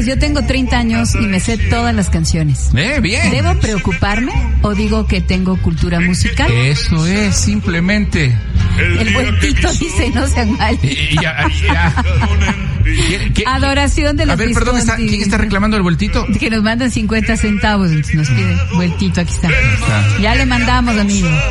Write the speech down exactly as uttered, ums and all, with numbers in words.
crees? Yo tengo treinta años y me sé todas las canciones. Eh, bien. ¿Debo preocuparme o digo que tengo cultura musical? Eso es, simplemente. El vueltito dice, no sean mal. Y, ya, ya. ¿Qué, qué, Adoración de los A ver, perdón, está, ¿quién está reclamando el vueltito? Que nos mandan cincuenta centavos, entonces nos piden vueltito, aquí está. Ya le mandamos, amigo.